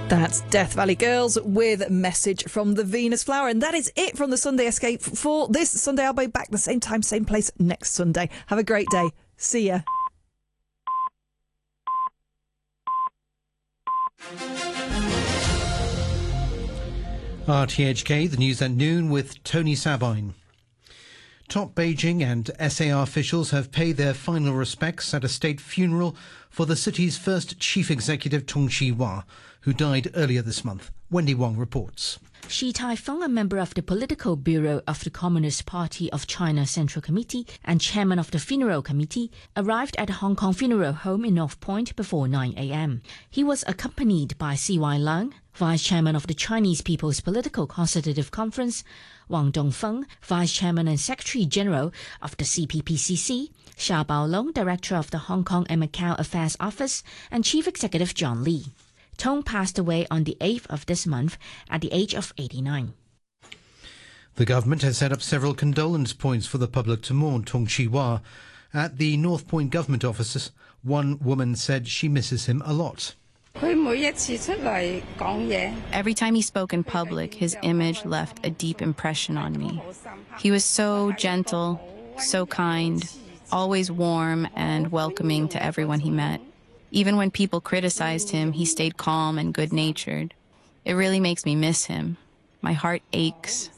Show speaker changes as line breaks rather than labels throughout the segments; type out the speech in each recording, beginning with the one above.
That's Death Valley Girls with Message from the Venus Flower. And that is it from the Sunday Escape for this Sunday. I'll be back the same time, same place next Sunday. Have a great day. See ya.
RTHK, the news at noon with Tony Sabine. Top Beijing and SAR officials have paid their final respects at a state funeral for the city's first chief executive, Tong Chee-hwa, who died earlier this month. Wendy Wong reports.
Shi Tai-fung, a member of the Political Bureau of the Communist Party of China Central Committee and chairman of the Funeral Committee, arrived at the Hong Kong Funeral Home in North Point before 9 a.m. He was accompanied by C.Y. Leung, Vice Chairman of the Chinese People's Political Consultative Conference, Wang Dongfeng, Vice Chairman and Secretary General of the CPPCC, Xia Baolong, Director of the Hong Kong and Macau Affairs Office, and Chief Executive John Lee. Tong passed away on the 8th of this month at the age of 89.
The government has set up several condolence points for the public to mourn Tong Chee-hwa. At the North Point government offices, one woman said she misses him a lot.
Every time he spoke in public, his image left a deep impression on me. He was so gentle, so kind, always warm and welcoming to everyone he met. Even when people criticized him, he stayed calm and good-natured. It really makes me miss him. My heart aches.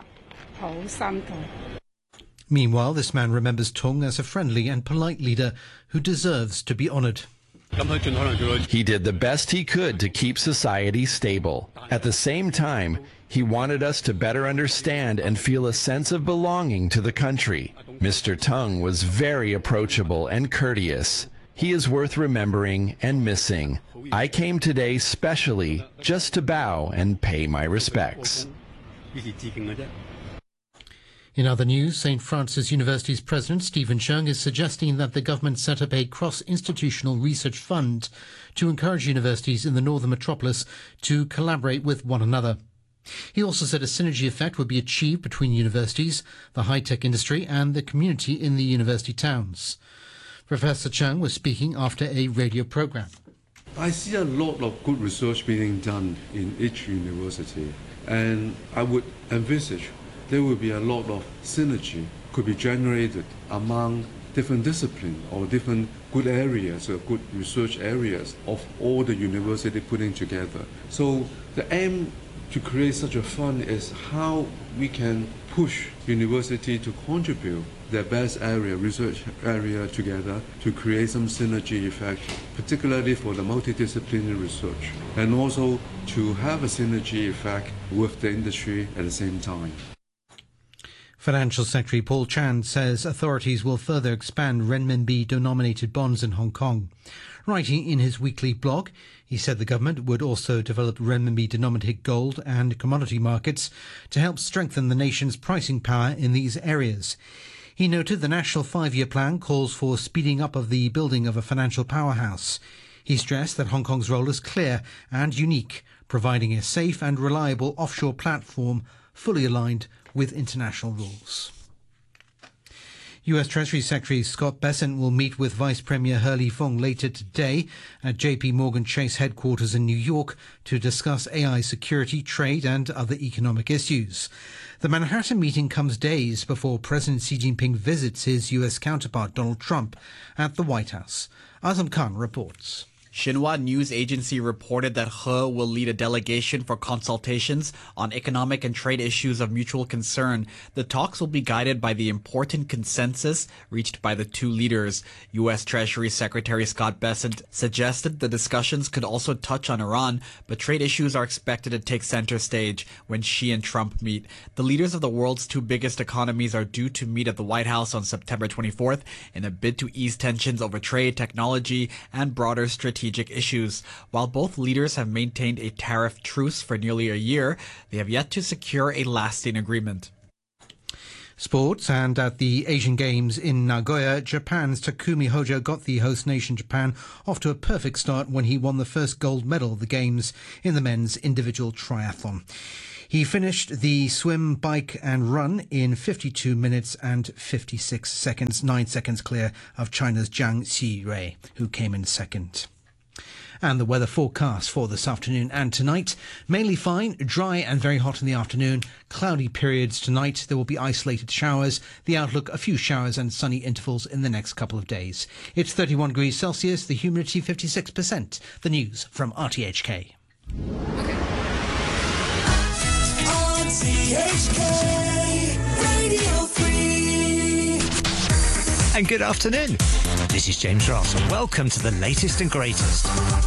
Meanwhile, this man remembers Tong as a friendly and polite leader who deserves to be honoured.
He did the best he could to keep society stable. At the same time, he wanted us to better understand and feel a sense of belonging to the country. Mr. Tong was very approachable and courteous. He is worth remembering and missing. I came today specially just to bow and pay my respects.
In other news, St. Francis University's President Stephen Cheung is suggesting that the government set up a cross-institutional research fund to encourage universities in the northern metropolis to collaborate with one another. He also said a synergy effect would be achieved between universities, the high-tech industry and the community in the university towns. Professor Cheung was speaking after a radio program.
I see a lot of good research being done in each university, and I would envisage there will be a lot of synergy could be generated among different disciplines or different good areas or good research areas of all the university putting together. So the aim to create such a fund is how we can push university to contribute their best area, research area together to create some synergy effect, particularly for the multidisciplinary research, and also to have a synergy effect with the industry at the same time.
Financial Secretary Paul Chan says authorities will further expand renminbi-denominated bonds in Hong Kong. Writing in his weekly blog, he said the government would also develop renminbi-denominated gold and commodity markets to help strengthen the nation's pricing power in these areas. He noted the National 5-Year Plan calls for speeding up of the building of a financial powerhouse. He stressed that Hong Kong's role is clear and unique, providing a safe and reliable offshore platform fully aligned with international rules. US Treasury Secretary Scott Bessent will meet with Vice Premier He Li-feng later today at JP Morgan Chase headquarters in New York to discuss AI security, trade and other economic issues. The Manhattan meeting comes days before President Xi Jinping visits his US counterpart Donald Trump at the White House. Azam Khan reports.
Xinhua News Agency reported that He will lead a delegation for consultations on economic and trade issues of mutual concern. The talks will be guided by the important consensus reached by the two leaders. U.S. Treasury Secretary Scott Bessent suggested the discussions could also touch on Iran, but trade issues are expected to take center stage when Xi and Trump meet. The leaders of the world's two biggest economies are due to meet at the White House on September 24th in a bid to ease tensions over trade, technology, and broader strategic issues. While both leaders have maintained a tariff truce for nearly a year, they have yet to secure a lasting agreement.
Sports, and at the Asian Games in Nagoya, Japan's Takumi Hojo got the host nation Japan off to a perfect start when he won the first gold medal of the Games in the men's individual triathlon. He finished the swim, bike and run in 52 minutes and 56 seconds, 9 seconds clear of China's Zhang Xirui, who came in second. And the weather forecast for this afternoon and tonight. Mainly fine, dry and very hot in the afternoon. Cloudy periods tonight. There will be isolated showers. The outlook, a few showers and sunny intervals in the next couple of days. It's 31 degrees Celsius, the humidity 56%. The news from RTHK.
Radio 3. And good afternoon. This is James Ross. Welcome to the latest and greatest.